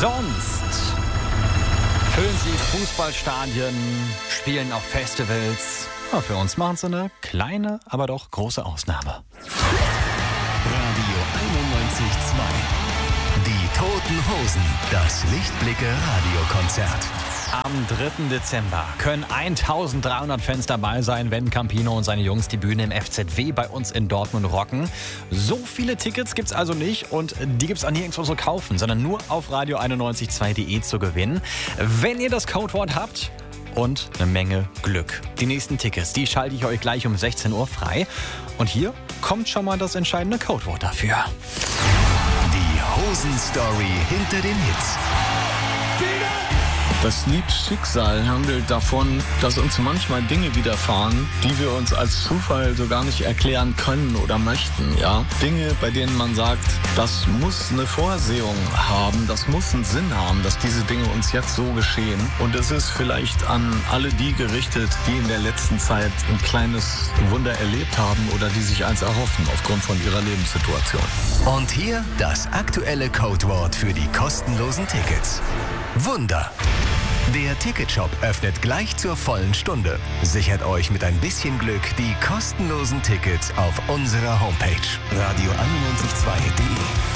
sonst füllen sie Fußballstadien, spielen auf Festivals. Ja, für uns machen sie eine kleine, aber doch große Ausnahme. Radio 91.2. Die Toten Hosen. Das Lichtblicke-Radiokonzert. Am 3. Dezember können 1300 Fans dabei sein, wenn Campino und seine Jungs die Bühne im FZW bei uns in Dortmund rocken. So viele Tickets gibt's also nicht und die gibt's auch nirgendwo zu kaufen, sondern nur auf radio912.de zu gewinnen. Wenn ihr das Codewort habt und eine Menge Glück. Die nächsten Tickets, die schalte ich euch gleich um 16 Uhr frei. Und hier kommt schon mal das entscheidende Codewort dafür. Die Hosen-Story hinter den Hits. Das Lied Schicksal handelt davon, dass uns manchmal Dinge widerfahren, die wir uns als Zufall so gar nicht erklären können oder möchten. Ja? Dinge, bei denen man sagt, das muss eine Vorsehung haben, das muss einen Sinn haben, dass diese Dinge uns jetzt so geschehen. Und es ist vielleicht an alle die gerichtet, die in der letzten Zeit ein kleines Wunder erlebt haben oder die sich eins erhoffen aufgrund von ihrer Lebenssituation. Und hier das aktuelle Codewort für die kostenlosen Tickets. Wunder. Der Ticketshop öffnet gleich zur vollen Stunde. Sichert euch mit ein bisschen Glück die kostenlosen Tickets auf unserer Homepage radio912.de.